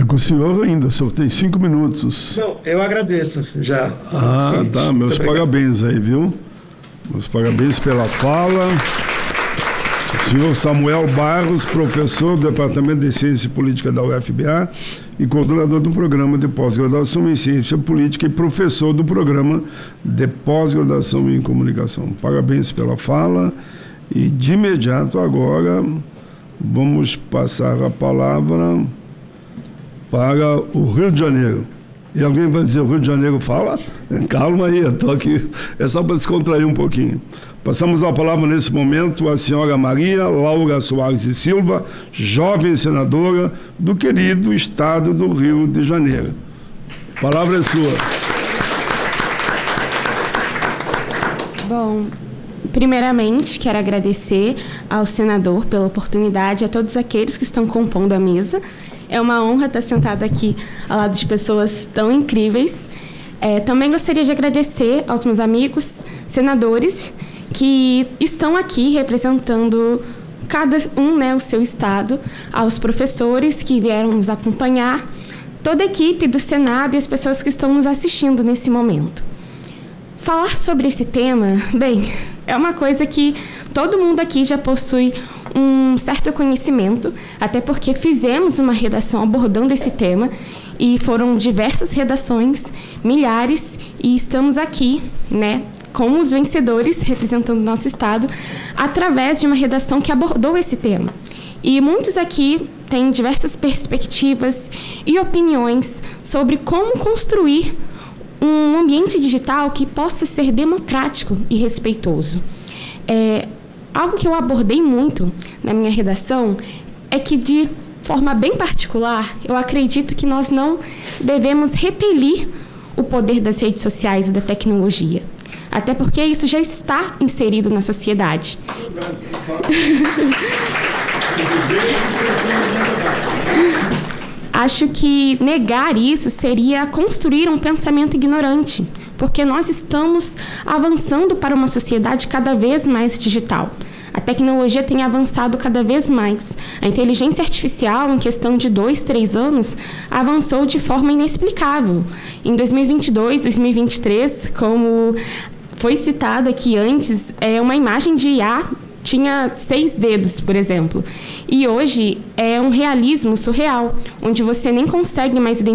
com o senhor ainda, o senhor tem 5 minutos. Não, eu agradeço já. Sim. Tá, meus parabéns aí, viu? Meus parabéns pela fala. O senhor Samuel Barros, professor do Departamento de Ciência e Política da UFBA e coordenador do programa de pós-graduação em Ciência Política e professor do programa de pós-graduação em Comunicação. Parabéns pela fala e, de imediato, agora, vamos passar a palavra para o Rio de Janeiro. E alguém vai dizer, o Rio de Janeiro fala? Calma aí, eu estou aqui, é só para descontrair um pouquinho. Passamos a palavra nesse momento à senhora Maria Laura Soares e Silva, jovem senadora do querido estado do Rio de Janeiro. A palavra é sua. Bom, primeiramente quero agradecer ao senador pela oportunidade, a todos aqueles que estão compondo a mesa. É uma honra estar sentada aqui ao lado de pessoas tão incríveis. Também gostaria de agradecer aos meus amigos senadores que estão aqui representando cada um, né, o seu estado, aos professores que vieram nos acompanhar, toda a equipe do Senado e as pessoas que estão nos assistindo nesse momento. Falar sobre esse tema, bem, é uma coisa que todo mundo aqui já possui um certo conhecimento, até porque fizemos uma redação abordando esse tema e foram diversas redações, milhares, e estamos aqui, né, como os vencedores representando o nosso estado, através de uma redação que abordou esse tema. E muitos aqui têm diversas perspectivas e opiniões sobre como construir um ambiente digital que possa ser democrático e respeitoso. Algo que eu abordei muito na minha redação é que, de forma bem particular, eu acredito que nós não devemos repelir o poder das redes sociais e da tecnologia. Até porque isso já está inserido na sociedade. Acho que negar isso seria construir um pensamento ignorante, porque nós estamos avançando para uma sociedade cada vez mais digital. A tecnologia tem avançado cada vez mais. A inteligência artificial, em questão de 2, 3 anos, avançou de forma inexplicável. Em 2022, 2023, como foi citado aqui antes, uma imagem de IA tinha 6 dedos, por exemplo. E hoje é um realismo surreal, onde você nem consegue mais identificar